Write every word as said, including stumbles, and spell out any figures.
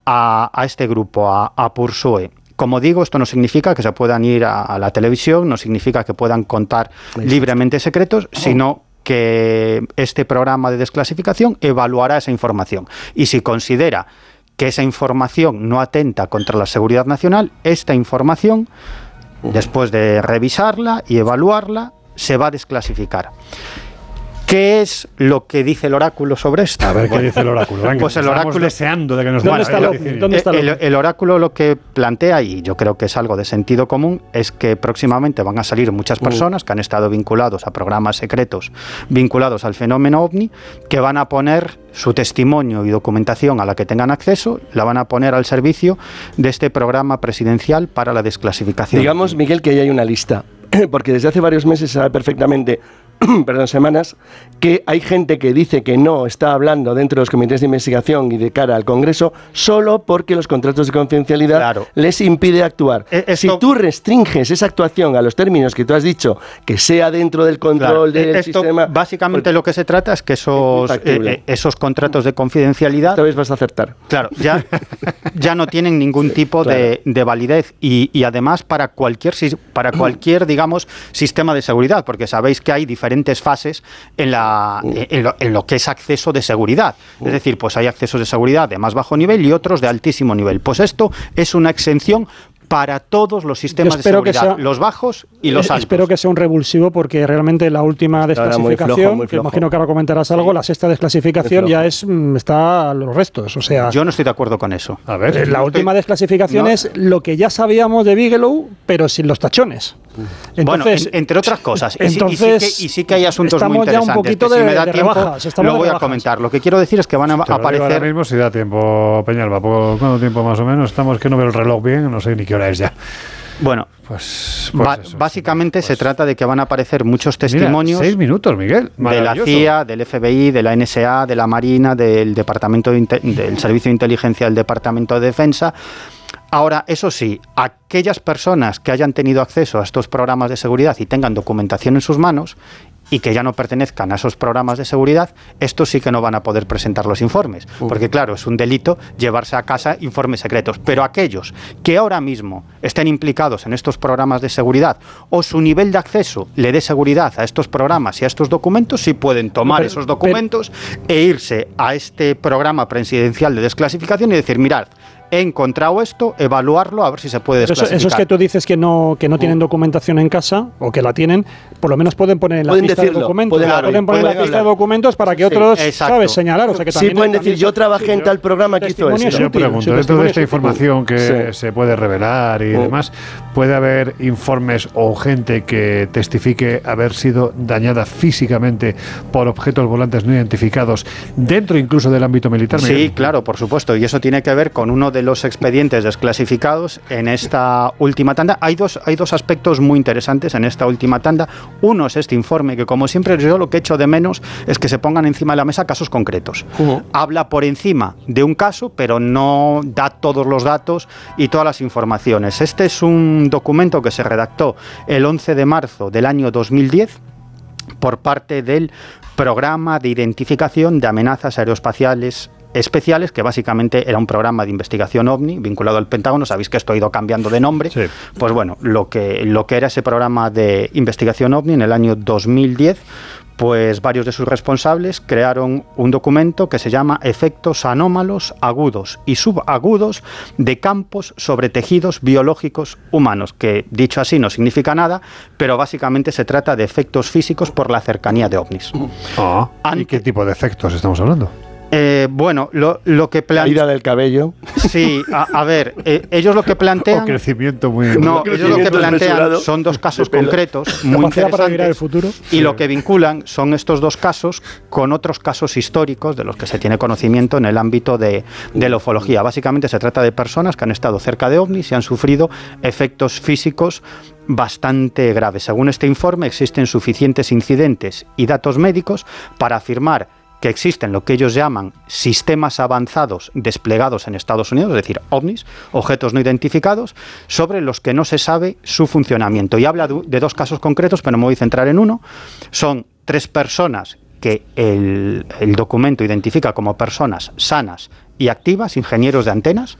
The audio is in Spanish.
a, a este grupo, a, a Pursue. Como digo, esto no significa que se puedan ir a, a la televisión, no significa que puedan contar libremente secretos, sino que este programa de desclasificación evaluará esa información. Y si considera que esa información no atenta contra la seguridad nacional, esta información, después de revisarla y evaluarla, se va a desclasificar. ¿Qué es lo que dice el oráculo sobre esto? A ver, ¿qué dice el oráculo? Venga, pues el oráculo deseando de que nos ¿Dónde diga. está lo, ¿dónde está el, el oráculo lo que plantea, y yo creo que es algo de sentido común, es que próximamente van a salir muchas personas que han estado vinculados a programas secretos vinculados al fenómeno OVNI, que van a poner su testimonio y documentación a la que tengan acceso, la van a poner al servicio de este programa presidencial para la desclasificación. Digamos, Miguel, que ahí hay una lista, porque desde hace varios meses se sabe perfectamente, perdón, semanas, que hay gente que dice que no está hablando dentro de los comités de investigación y de cara al Congreso solo porque los contratos de confidencialidad claro. les impide actuar. Esto, si tú restringes esa actuación a los términos que tú has dicho, que sea dentro del control claro. del esto, sistema... Básicamente pues, lo que se trata es que esos, es eh, esos contratos de confidencialidad... Esta vez vas a acertar. Claro, ya, ya no tienen ningún tipo claro. de, de validez y, y además para cualquier, para cualquier, digamos, sistema de seguridad, porque sabéis que hay diferentes diferentes fases en, la, en, lo, en lo que es acceso de seguridad. Es decir, pues hay accesos de seguridad de más bajo nivel y otros de altísimo nivel. Pues esto es una exención para todos los sistemas de seguridad, sea, los bajos y los altos. Espero que sea un revulsivo, porque realmente la última desclasificación, flojo, muy flojo. que imagino que ahora comentarás algo, sí. la sexta desclasificación ya es está a los restos. O sea, yo no estoy de acuerdo con eso. A ver, la estoy, última desclasificación no. es lo que ya sabíamos de Bigelow, pero sin los tachones. Entonces, bueno, en, entre otras cosas. Entonces, y, sí, y, sí que, y sí que hay asuntos muy interesantes. Ya un poquito que de, si me da de tiempo, rebajas, lo voy a comentar. Lo que quiero decir es que van a Te aparecer... Ahora mismo si da tiempo, Peñalba. ¿Cuánto tiempo más o menos? Estamos que no veo el reloj bien, no sé ni qué hora es ya. Bueno, pues, pues eso, básicamente pues. se trata de que van a aparecer muchos testimonios. Mira, seis minutos, Miguel. De la C I A, del F B I, de la N S A, de la Marina, del Departamento de del Servicio de Inteligencia del Departamento de Defensa. Ahora, eso sí, aquellas personas que hayan tenido acceso a estos programas de seguridad y tengan documentación en sus manos y que ya no pertenezcan a esos programas de seguridad, estos sí que no van a poder presentar los informes. Uh. Porque claro, es un delito llevarse a casa informes secretos. Pero aquellos que ahora mismo estén implicados en estos programas de seguridad o su nivel de acceso le dé seguridad a estos programas y a estos documentos, sí pueden tomar pero, esos documentos pero, e irse a este programa presidencial de desclasificación y decir, mirad, he encontrado esto, evaluarlo, a ver si se puede desclasificar. Eso, eso es que tú dices que no que no tienen documentación en casa, o que la tienen, por lo menos pueden poner en la lista de documentos. Pueden, claro, pueden poner en la lista de documentos para que otros, sí, ¿sabes?, señalar. O sea, que sí, pueden decir, yo trabajé en tal programa que hizo eso. Yo pregunto, dentro de esta información que sí. se puede revelar y uh. demás, ¿puede haber informes o gente que testifique haber sido dañada físicamente por objetos volantes no identificados dentro incluso del ámbito militar? Sí, Miguel? Claro, por supuesto, y eso tiene que ver con uno de los expedientes desclasificados en esta última tanda. Hay dos, hay dos aspectos muy interesantes en esta última tanda. Uno es este informe, que como siempre yo lo que echo de menos es que se pongan encima de la mesa casos concretos. Uh-huh. Habla por encima de un caso, pero no da todos los datos y todas las informaciones. Este es un documento que se redactó el once de marzo del año dos mil diez por parte del Programa de Identificación de Amenazas Aeroespaciales Especiales, que básicamente era un programa de investigación OVNI vinculado al Pentágono. Sabéis que esto ha ido cambiando de nombre. Sí. Pues bueno, lo que, lo que era ese programa de investigación OVNI en el año dos mil diez, pues varios de sus responsables crearon un documento que se llama Efectos anómalos agudos y subagudos de campos sobre tejidos biológicos humanos, que dicho así no significa nada, pero básicamente se trata de efectos físicos por la cercanía de ovnis. Ah, ¿y qué tipo de efectos estamos hablando? Eh, bueno, lo, lo que plantean... Caída del cabello. Sí, a, a ver, eh, ellos lo que plantean... O crecimiento muy... No, ellos lo que plantean son dos casos concretos muy interesantes para mirar el futuro. Y sí. Lo que vinculan son estos dos casos con otros casos históricos de los que se tiene conocimiento en el ámbito de, de la ufología. Básicamente se trata de personas que han estado cerca de ovnis y han sufrido efectos físicos bastante graves. Según este informe, existen suficientes incidentes y datos médicos para afirmar que existen lo que ellos llaman sistemas avanzados desplegados en Estados Unidos, es decir, ovnis, objetos no identificados, sobre los que no se sabe su funcionamiento. Y habla de dos casos concretos, pero me voy a centrar en uno. Son tres personas que el, el documento identifica como personas sanas y activas, ingenieros de antenas,